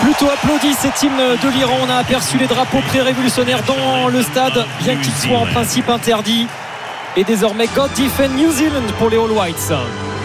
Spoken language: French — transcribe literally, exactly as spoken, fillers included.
plutôt applaudi cet hymne de l'Iran. On a aperçu les drapeaux pré-révolutionnaires dans le stade, bien qu'ils soient en principe interdits. Et désormais God Defend New Zealand pour les All Whites.